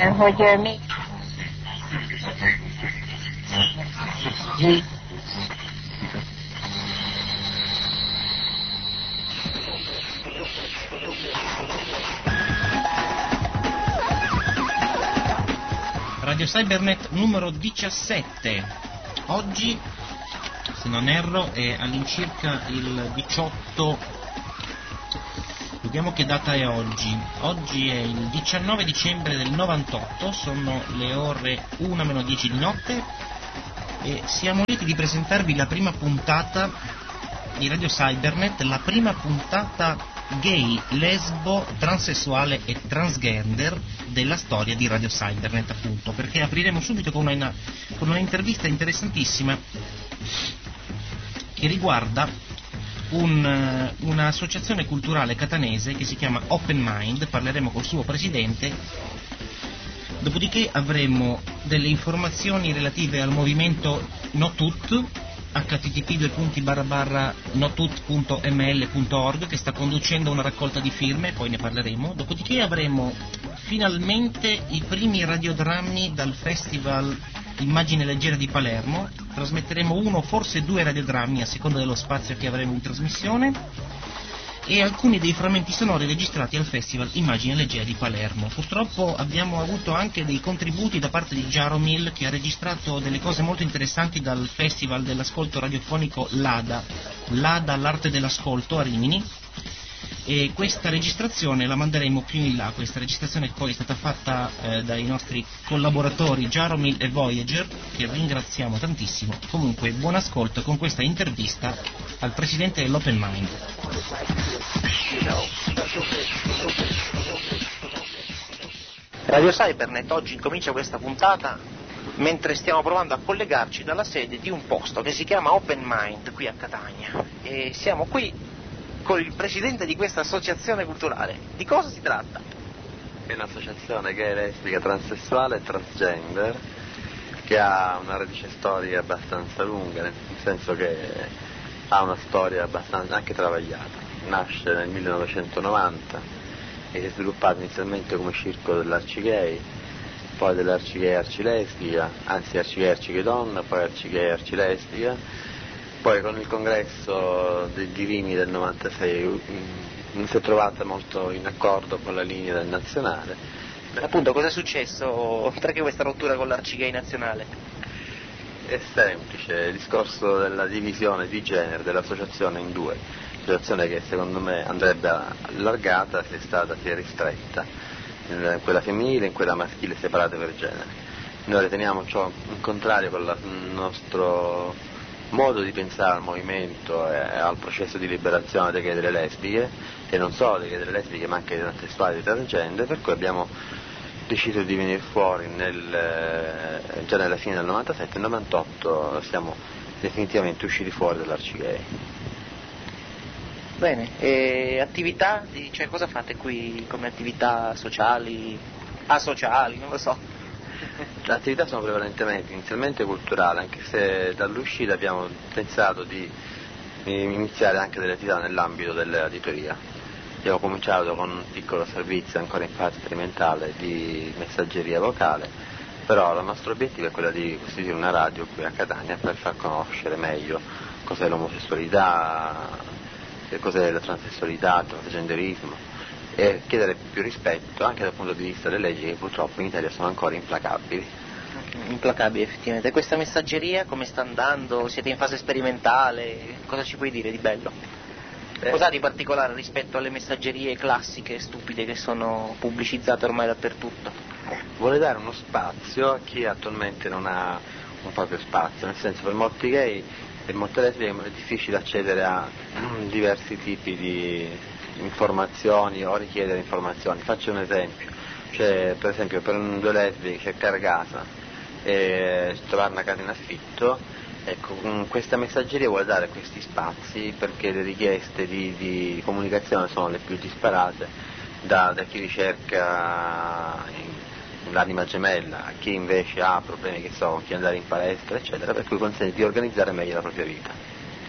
hogy mi... Radio Cybernet numero 17. Oggi, se non erro, è all'incirca il 18. Vediamo che data è oggi. Oggi è il 19 dicembre del 98, sono le ore 1-10 di notte e siamo lieti di presentarvi la prima puntata di Radio Cybernet, la prima puntata gay, lesbo, transessuale e transgender della storia di Radio Cybernet, appunto, perché apriremo subito con una intervista interessantissima che riguarda un'associazione culturale catanese che si chiama Open Mind. Parleremo col suo presidente, dopodiché avremo delle informazioni relative al movimento NoTut, http://notut.ml.org, che sta conducendo una raccolta di firme, poi ne parleremo. Dopodiché avremo finalmente i primi radiodrammi dal Festival Immagine Leggera di Palermo. Trasmetteremo uno, forse due radiodrammi a seconda dello spazio che avremo in trasmissione, e alcuni dei frammenti sonori registrati al Festival Immagine Leggera di Palermo. Purtroppo abbiamo avuto anche dei contributi da parte di Jaromil, che ha registrato delle cose molto interessanti dal Festival dell'Ascolto Radiofonico L'Ada, l'arte dell'ascolto a Rimini, e questa registrazione la manderemo più in là. Questa registrazione poi è stata fatta dai nostri collaboratori Jaromil e Voyager, che ringraziamo tantissimo. Comunque buon ascolto con questa intervista al presidente dell'Open Mind. Radio Cybernet oggi incomincia questa puntata mentre stiamo provando a collegarci dalla sede di un posto che si chiama Open Mind qui a Catania, e siamo qui con il presidente di questa associazione culturale. Di cosa si tratta? È un'associazione gay, lesbica, transessuale e transgender che ha una radice storica abbastanza lunga, nel senso che ha una storia abbastanza anche travagliata. Nasce nel 1990 e si è sviluppato inizialmente come circolo dell'arcigay, poi dell'arcigay arcilesbica, anzi arcigay arcigay-donna, poi arcigay arcilesbica. Poi con il congresso di Rimini del 96 si è trovata molto in accordo con la linea del nazionale. Appunto, cosa è successo? Perché questa rottura con l'Arcigay nazionale? È semplice, il discorso della divisione di genere dell'associazione in due, situazione che secondo me andrebbe allargata, si è ristretta, in quella femminile e in quella maschile separate per genere. Noi riteniamo ciò in contrario con il nostro modo di pensare al movimento e al processo di liberazione dei gay e delle lesbiche, e non solo dei gay e delle lesbiche ma anche dei transessuali e dei transgender, per cui abbiamo deciso di venire fuori già nella fine del 97 e nel 98 siamo definitivamente usciti fuori dall'arcigay. Bene, e attività? Cioè cosa fate qui come attività sociali, asociali, non lo so? Le attività sono prevalentemente inizialmente culturali, anche se dall'uscita abbiamo pensato di iniziare anche delle attività nell'ambito dell'editoria. Abbiamo cominciato con un piccolo servizio ancora in fase sperimentale di messaggeria vocale, però il nostro obiettivo è quello di costituire una radio qui a Catania per far conoscere meglio cos'è l'omosessualità, cos'è la transessualità, il transgenderismo, e chiedere più rispetto anche dal punto di vista delle leggi che purtroppo in Italia sono ancora implacabili. Implacabili, effettivamente. E questa messaggeria come sta andando? Siete in fase sperimentale? Cosa ci puoi dire di bello? Cos'ha di particolare rispetto alle messaggerie classiche stupide che sono pubblicizzate ormai dappertutto? Vuole dare uno spazio a chi attualmente non ha un proprio spazio, nel senso, per molti gay e molte lesbiche è difficile accedere a diversi tipi di informazioni o richiedere informazioni. Faccio un esempio, cioè per esempio per due lesbiche cercare casa e trovare una casa in affitto, ecco, questa messaggeria vuole dare questi spazi perché le richieste di comunicazione sono le più disparate, da chi ricerca l'anima gemella a chi invece ha problemi, che so, con chi andare in palestra eccetera, per cui consente di organizzare meglio la propria vita.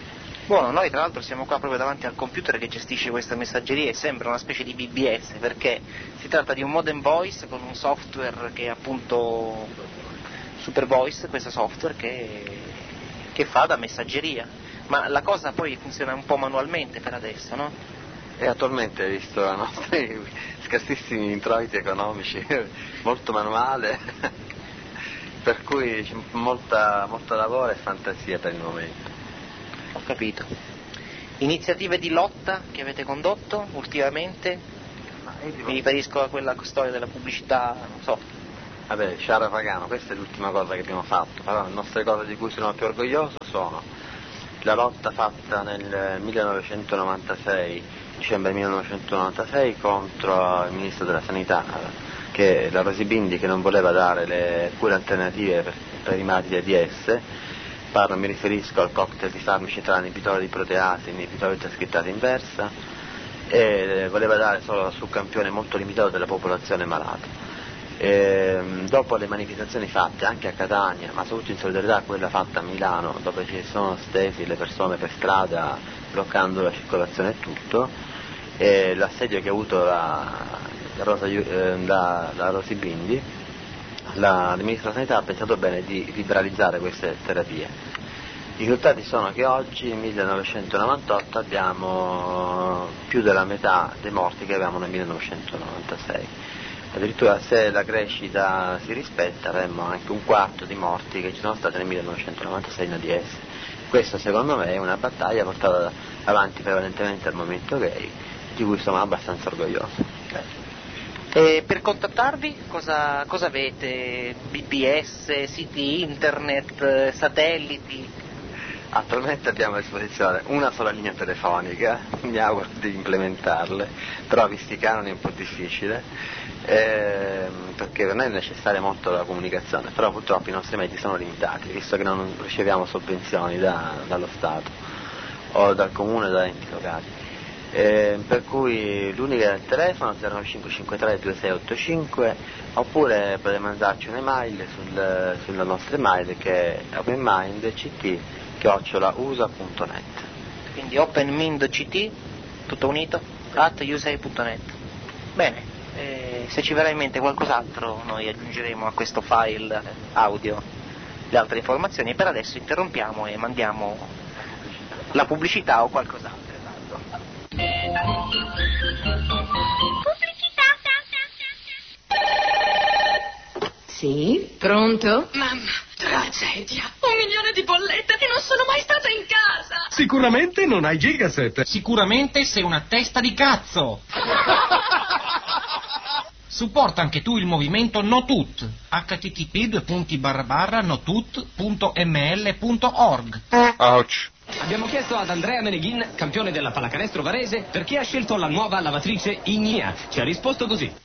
Buono, noi tra l'altro siamo qua proprio davanti al computer che gestisce questa messaggeria e sembra una specie di BBS, perché si tratta di un modem voice con un software che è appunto Super Voice, questo software che fa da messaggeria. Ma la cosa poi funziona un po' manualmente per adesso, no? E attualmente, visto i nostri scarsissimi introiti economici, molto manuale, per cui c'è molto lavoro e fantasia per il momento. Ho capito. Iniziative di lotta che avete condotto ultimamente? Mi riferisco a quella storia della pubblicità, non so. Vabbè, Sciara Pagano, questa è l'ultima cosa che abbiamo fatto, però le nostre cose di cui sono più orgoglioso sono la lotta fatta nel 1996, dicembre 1996, contro il ministro della Sanità, che la Rosy Bindi, che non voleva dare le cure alternative per i malati di AIDS. Mi riferisco al cocktail di farmaci tra inibitori di proteasi e inibitori di trascrittase inversa, e voleva dare solo sul campione molto limitato della popolazione malata. Dopo le manifestazioni fatte anche a Catania, ma soprattutto in solidarietà a quella fatta a Milano, dove ci sono stesi le persone per strada bloccando la circolazione e tutto, l'assedio che ha avuto la Rosy Bindi, il Ministro della Sanità ha pensato bene di liberalizzare queste terapie. I risultati sono che oggi, nel 1998, abbiamo più della metà dei morti che avevamo nel 1996. Addirittura, se la crescita si rispetta, avremmo anche un quarto di morti che ci sono stati nel 1996 in AIDS. Questa, secondo me, è una battaglia portata avanti prevalentemente al movimento gay, di cui sono abbastanza orgoglioso. E per contattarvi cosa avete? BBS, siti internet, satelliti? Attualmente abbiamo a disposizione una sola linea telefonica, mi auguro di implementarle, però visti i canoni è un po' difficile, perché per noi è necessaria molto la comunicazione, però purtroppo i nostri mezzi sono limitati, visto che non riceviamo sovvenzioni dallo Stato o dal comune o da enti locali. Per cui l'unica è il telefono 0553 2685, oppure potete mandarci un'email sulla nostra email, che è openmindct@usa.net. Quindi openmindct, tutto unito, @usa.net. Bene, se ci verrà in mente qualcos'altro noi aggiungeremo a questo file audio le altre informazioni. Per adesso interrompiamo e mandiamo la pubblicità o qualcos'altro. Sì, pronto? Mamma, tragedia! 1 milione di bollette e non sono mai stata in casa! Sicuramente non hai Gigaset. Sicuramente sei una testa di cazzo! Supporta anche tu il movimento NoTut. http://notut.ml.org. Ouch. Abbiamo chiesto ad Andrea Meneghin, campione della pallacanestro varese, perché ha scelto la nuova lavatrice Ignea. Ci ha risposto così.